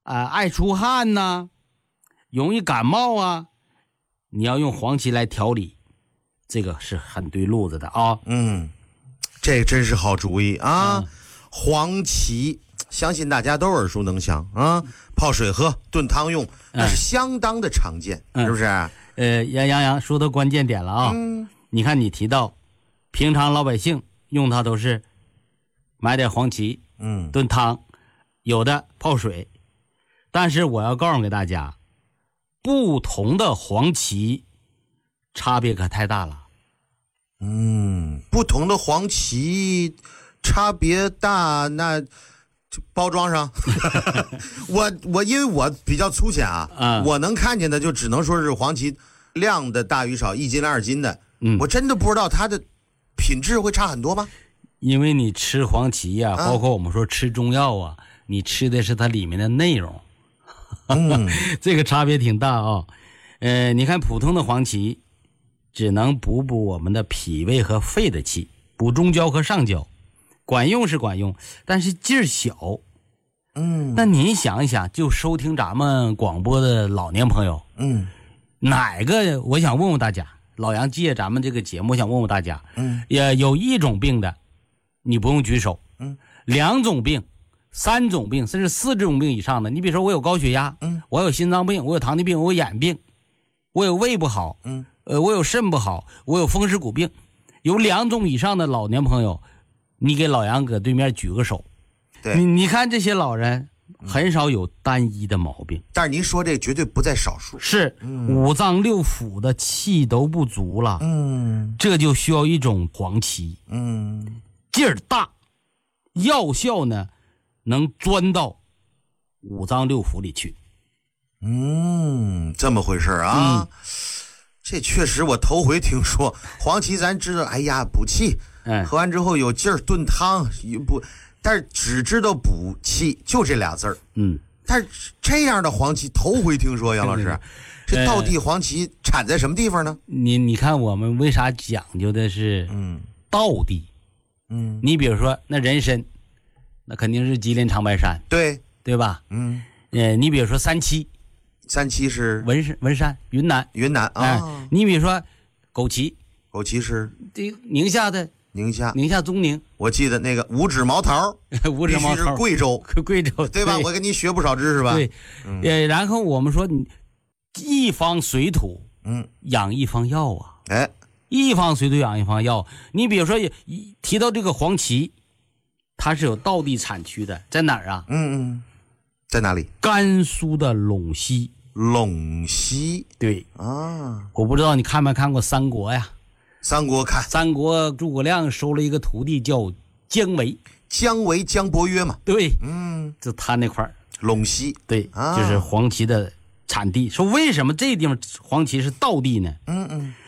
爱出汗呐，容易感冒啊，你要用黄芪来调理，这个是很对路子的啊。 这真是好主意啊！黄芪，相信大家都耳熟能详啊，泡水喝，炖汤用，那是相当的常见，是不是？ 杨说到关键点了啊！你看你提到，平常老百姓用它都是买点黄芪，炖汤，有的泡水，但是我要告诉给大家，不同的黄芪差别可太大了。 不同的黄芪差别大，那包装上我因为我比较粗浅啊，我能看见的就只能说是黄芪量的大与少，1斤2斤的，我真的不知道它的品质会差很多吗？ 因为你吃黄芪啊，包括我们说吃中药啊，你吃的是它里面的内容，这个差别挺大啊。你看普通的黄芪只能补我们的脾胃和肺的气，补中焦和上焦，管用是管用，但是劲儿小。那您想一想，就收听咱们广播的老年朋友，哪个我想问问大家，老杨借咱们这个节目想问问大家，也有1种病的你不用举手，2种病3种病甚至4种病以上的，你比如说我有高血压，我有心脏病，我有糖尿病，我有眼病，我有胃不好，我有肾不好，我有风湿骨病，有2种以上的老年朋友，你给老杨搁对面举个手。 对， 你看这些老人很少有单一的毛病， 但是您说这绝对不在少数， 是5脏6腑的气都不足了，这就需要一种黄芪，劲儿大，药效呢能钻到5脏6腑里去。 这么回事啊？这确实我头回听说。黄芪咱知道，哎呀补气，喝完之后有劲儿，炖汤不，但是只知道补气，就这俩字儿。但是这样的黄芪头回听说，杨老师，这道地黄芪产在什么地方呢？ 你看我们为啥讲究的是道地？你比如说那人参，那肯定是吉林长白山，对吧？你比如说三七是文山云南啊。你比如说枸杞是这宁夏宗宁， 我记得那个五指毛桃必须是贵州对吧？我跟你学不少知识吧？ 对，然后我们说你一方水土养一方药啊，一方水土养一方药。你比如说提到这个黄芪，它是有道地产区的，在哪儿啊？ 在哪里？ 甘肃的陇西。对啊， 我不知道你看没看过三国呀？ 三国诸葛亮收了一个徒弟叫姜维姜伯约嘛。对，就他那块儿陇西， 对，就是黄芪的产地。说为什么这地方黄芪是道地呢？